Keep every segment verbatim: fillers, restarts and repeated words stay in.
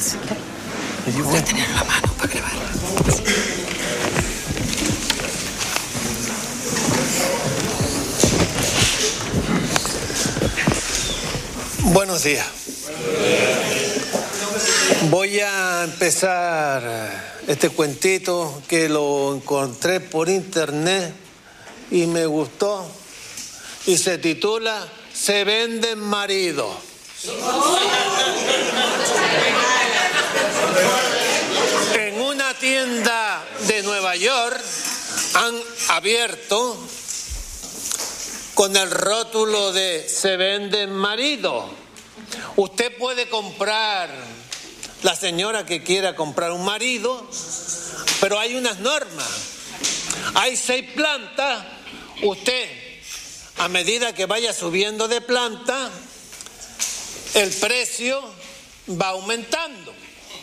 Voy a tener la mano para grabar. Buenos días. Voy a empezar este cuentito que lo encontré por internet y me gustó y se titula Se venden maridos. En una tienda de Nueva York han abierto con el rótulo de Se venden maridos. Usted puede comprar, la señora que quiera comprar un marido, pero hay unas normas. Hay seis plantas. Usted, a medida que vaya subiendo de planta, el precio va aumentando.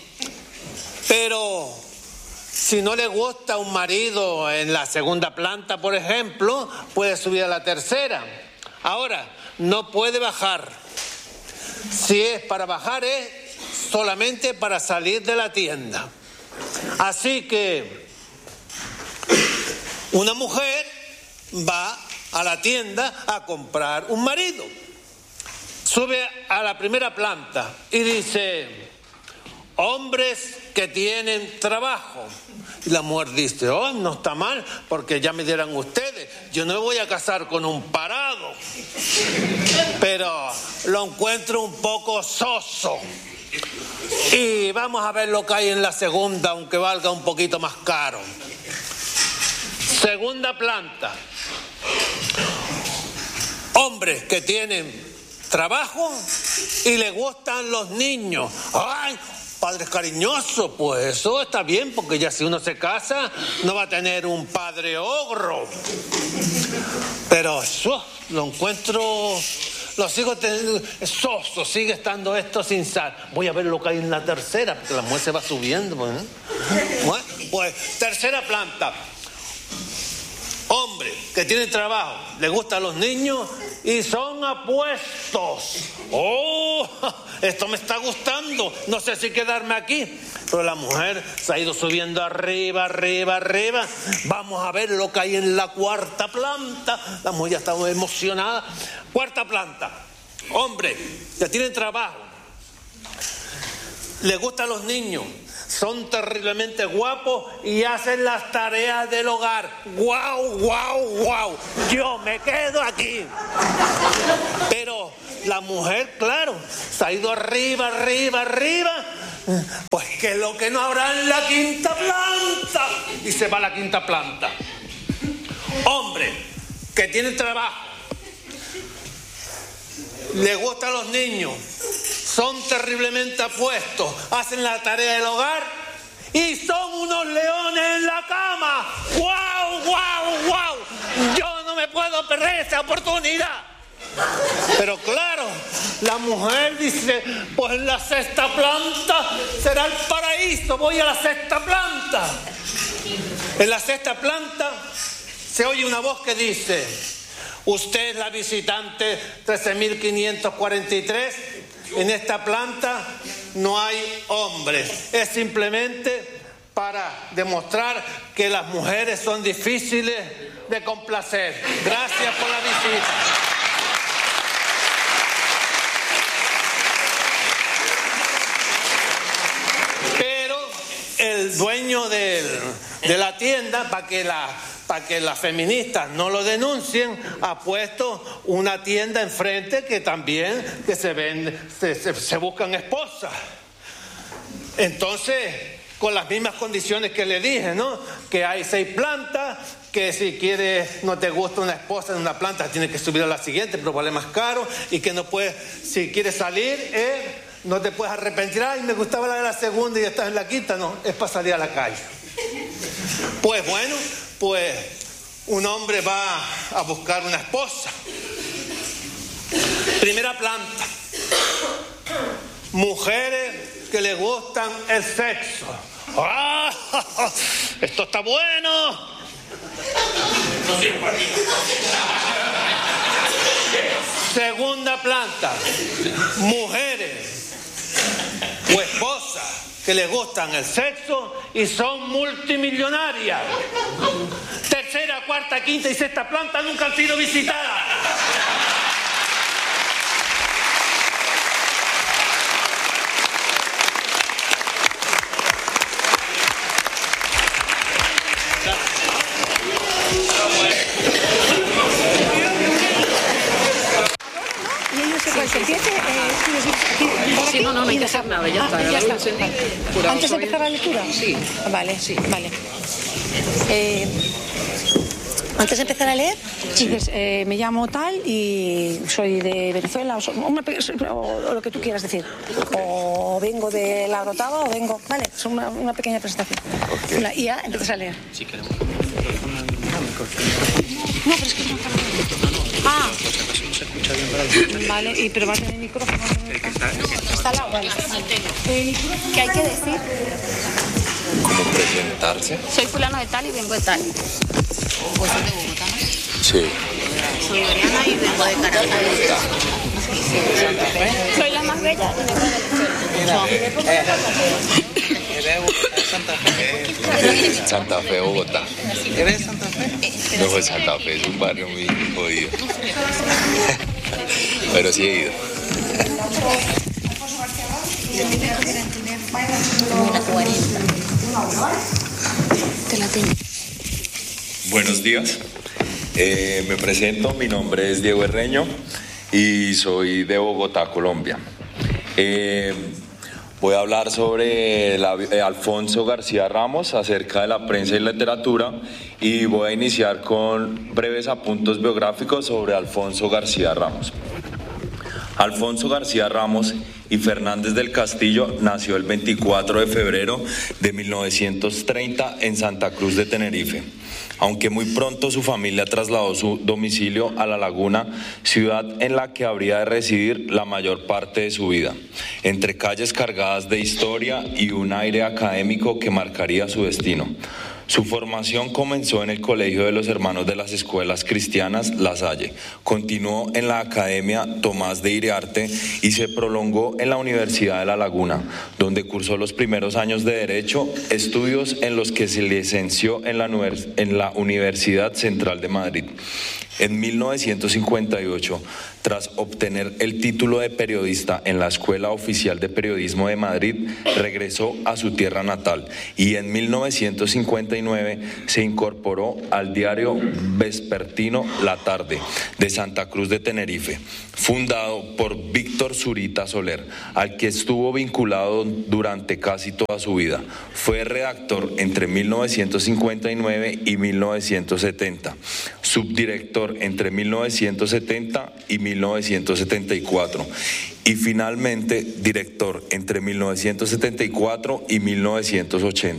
Pero si no le gusta un marido en la segunda planta, por ejemplo, puede subir a la tercera. Ahora, no puede bajar. Si es para bajar, es solamente para salir de la tienda. Así que una mujer va a la tienda a comprar un marido. Sube a la primera planta y dice: hombres que tienen trabajo. Y la mujer dice: oh, no está mal, porque ya me dirán ustedes, yo no me voy a casar con un parado. Pero lo encuentro un poco soso. Y vamos a ver lo que hay en la segunda, aunque valga un poquito más caro. Segunda planta. Hombres que tienen trabajo y les gustan los niños. ¡Ay! Padres cariñosos, pues eso está bien, porque ya si uno se casa no va a tener un padre ogro. Pero eso lo encuentro, lo sigo teniendo, soso, sigue estando esto sin sal. Voy a ver lo que hay en la tercera, porque la mujer se va subiendo. Pues, ¿eh? Bueno, pues tercera planta. Hombre que tiene trabajo, le gustan los niños y son apuestos. ¡Oh! Esto me está gustando. No sé si quedarme aquí. Pero la mujer se ha ido subiendo arriba, arriba, arriba. Vamos a ver lo que hay en la cuarta planta. La mujer ya está emocionada. Cuarta planta. Hombre que tiene trabajo, le gustan los niños, son terriblemente guapos y hacen las tareas del hogar. ¡Guau, guau, guau! Yo me quedo aquí. Pero la mujer, claro, se ha ido arriba, arriba, arriba. Pues que lo que no habrá en la quinta planta. Y se va a la quinta planta. Hombre que tiene trabajo, le gustan los niños, son terriblemente apuestos, hacen la tarea del hogar y son unos leones en la cama. ¡Guau, guau, guau! Yo no me puedo perder esta oportunidad. Pero claro, la mujer dice: pues en la sexta planta será el paraíso, voy a la sexta planta. En la sexta planta se oye una voz que dice: usted es la visitante trece mil quinientos cuarenta y tres. En esta planta no hay hombres. Es simplemente para demostrar que las mujeres son difíciles de complacer. Gracias por la visita. Pero el dueño del, de la tienda, para que la... para que las feministas no lo denuncien, ha puesto una tienda enfrente que también que se vende, se, se, se buscan esposas. Entonces, con las mismas condiciones que le dije, ¿no? Que hay seis plantas, que si quieres, no te gusta una esposa en una planta, tienes que subir a la siguiente, pero vale más caro, y que no puedes, si quieres salir, eh, no te puedes arrepentir. Ay, me gustaba la de la segunda y estás en la quinta. No, es para salir a la calle. Pues bueno, pues un hombre va a buscar una esposa. Primera planta. Mujeres que le gustan el sexo. ¡Ah! ¡Esto está bueno! Segunda planta. Mujeres o esposas que les gustan el sexo y son multimillonarias. Tercera, cuarta, quinta y sexta planta nunca han sido visitadas. Pues empiece, eh, Sí, no, no, no hay que hacer nada, ya está. Ah, ya está. Vale. ¿Antes de empezar la lectura? Sí. Vale, sí, vale. Eh, antes de empezar a leer, dices, eh, me llamo tal y soy de Venezuela, o, so- una pe- o- o lo que tú quieras decir. O vengo de La Grotava o vengo... Vale, es una, una pequeña presentación. Una- y ya empiezas a leer. Si queremos. No, pero es que no está bien. Ah. Vale, y, pero va a tener micrófono. Está al lado, vale. ¿Qué hay que decir? ¿Cómo presentarse? Soy fulano de tal y vengo de tal. Pues soy de Bogotá, ¿no? Sí. Soy Oriana y vengo de Caracas. Soy la más bella y vengo de De Santa Fe, Bogotá. ¿Eres de Santa Fe? No, pues Santa Fe es un barrio muy jodido. Pero sí he ido. Te la tengo. Buenos días. Eh, me presento, mi nombre es Diego Herreño y soy de Bogotá, Colombia. Eh, voy a hablar sobre la- eh, Alfonso García Ramos, acerca de la prensa y literatura, y voy a iniciar con breves apuntes biográficos sobre Alfonso García Ramos. Alfonso García Ramos y Fernández del Castillo nació el veinticuatro de febrero de mil novecientos treinta en Santa Cruz de Tenerife. Aunque muy pronto su familia trasladó su domicilio a La Laguna, ciudad en la que habría de residir la mayor parte de su vida, entre calles cargadas de historia y un aire académico que marcaría su destino. Su formación comenzó en el Colegio de los Hermanos de las Escuelas Cristianas La Salle, continuó en la Academia Tomás de Iriarte y se prolongó en la Universidad de La Laguna, donde cursó los primeros años de Derecho, estudios en los que se licenció en la, en la Universidad Central de Madrid. En mil novecientos cincuenta y ocho, tras obtener el título de periodista en la Escuela Oficial de Periodismo de Madrid, regresó a su tierra natal y en mil novecientos cincuenta y nueve se incorporó al diario vespertino La Tarde de Santa Cruz de Tenerife, fundado por Víctor Zurita Soler, al que estuvo vinculado durante casi toda su vida. Fue redactor entre mil novecientos cincuenta y nueve y mil novecientos setenta, subdirector entre mil novecientos setenta y mil novecientos setenta y cuatro y finalmente director entre mil novecientos setenta y cuatro y mil novecientos ochenta.